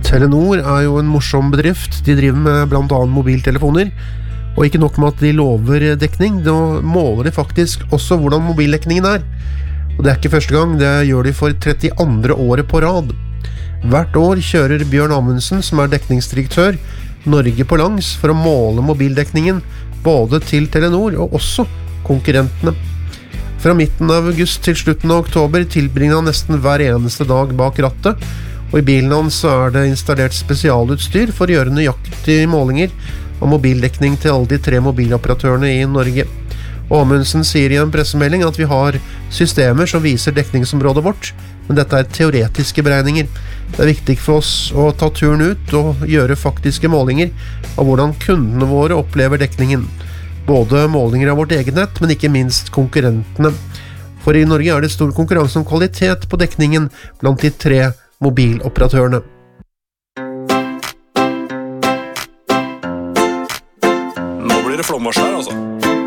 Telenor jo en morsom bedrift. De driver med blant annet mobiltelefoner. Og ikke nok med at de lover dekning, da måler de faktisk også hvordan mobildekningen Og det ikke første gang, det gjør de for 32. året på rad. Hvert år kjører Bjørn Amundsen, som dekningsdirektør, Norge på langs for å måle mobildekningen, både til Telenor og også konkurrentene. Fra midten av august til slutten av oktober tilbringer han nesten hver eneste dag bak rattet, og i bilen hans det installert spesialutstyr for å gjøre nøyaktige målinger av mobildekning til alle de 3 mobiloperatørene i Norge. Og Amundsen sier i en pressemelding at vi har systemer som viser dekningsområdet vårt, men dette teoretiske beregninger. Det viktig for oss å ta turen ut og gjøre faktiske målinger av hvordan kundene våre opplever dekningen. Både målinger av vårt eget nett, men ikke minst konkurrentene. For i Norge det stor konkurranse om kvalitet på dekningen blant de 3 mobiloperatørene. Nå blir det flommarsj her, altså.